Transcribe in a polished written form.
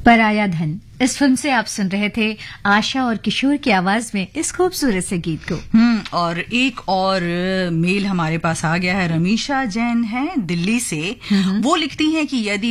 पराया धन, इस फिल्म से आप सुन रहे थे आशा और किशोर की आवाज में इस खूबसूरत से गीत को। और एक और मेल हमारे पास आ गया है। रमीशा जैन है दिल्ली से। वो लिखती हैं कि यदि